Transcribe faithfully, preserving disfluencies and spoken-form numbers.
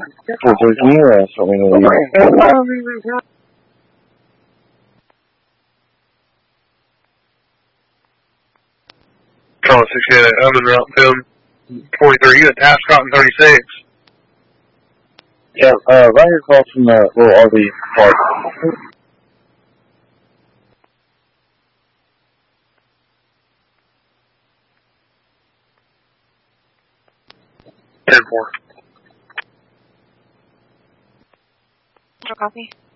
four three, can you uh, start me in the lead? Charlie sixty-eight, I'm in route film twenty-three, you had Ascot in thirty-six. Yeah, uh, right here across from the little R V park. ten four. Copy.